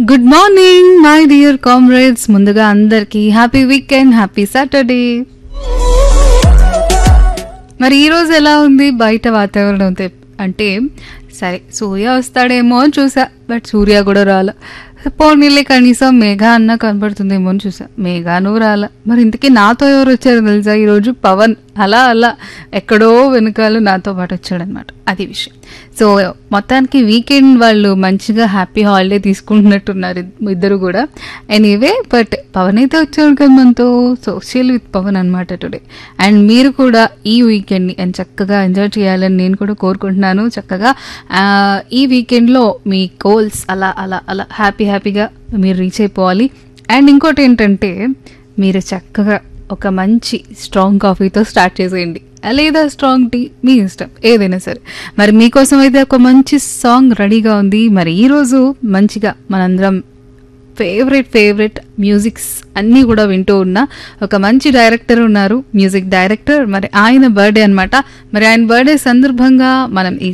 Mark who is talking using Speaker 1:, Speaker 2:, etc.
Speaker 1: Good morning my dear comrades. ముందుగా అందరికీ happy weekend, happy Saturday. మరి ఈరోజు ఎలా ఉంది బయట వాతావరణం? అంటే సరే సూర్య వస్తాడేమో అని చూసా, బట్ సూర్య కూడా రాల. పోనీలే కనీసం మేఘా అన్న కనపడుతుందేమో అని చూసా, మేఘాను రాల. మరి ఇంతకీ నాతో ఎవరు వచ్చారు తెలుసా? ఈరోజు పవన్ అలా అలా ఎక్కడో వెనకాల నాతో పాటు వచ్చాడనమాట. అది విషయం. సో మొత్తానికి వీకెండ్ వాళ్ళు మంచిగా హ్యాపీ హాలిడే తీసుకుంటున్నట్టున్నారు ఇద్దరు కూడా. ఎనీవే, బట్ పవన్ అయితే వచ్చాడు కదా మనతో. సోషల్ విత్ పవన్ అనమాట టుడే. అండ్ మీరు కూడా ఈ వీకెండ్ని చక్కగా ఎంజాయ్ చేయాలని నేను కూడా కోరుకుంటున్నాను. చక్కగా ఈ వీకెండ్లో మీ గోల్స్ అలా అలా అలా హ్యాపీగా మీరు రీచ్ అయిపోవాలి. అండ్ ఇంకోటి ఏంటంటే, మీరు చక్కగా ఒక మంచి స్ట్రాంగ్ కాఫీతో స్టార్ట్ చేసేయండి, లేదా స్ట్రాంగ్ టీ, మీ ఇష్టం ఏదైనా సరే. మరి మీకోసం అయితే ఒక మంచి సాంగ్ రెడీగా ఉంది. మరి ఈరోజు మంచిగా మనందరం ఫేవరెట్ మ్యూజిక్స్ అన్నీ కూడా వింటూ ఉన్న ఒక మంచి డైరెక్టర్ ఉన్నారు, మ్యూజిక్ డైరెక్టర్. మరి ఆయన బర్త్డే అనమాట. మరి ఆయన బర్త్డే సందర్భంగా మనం ఈ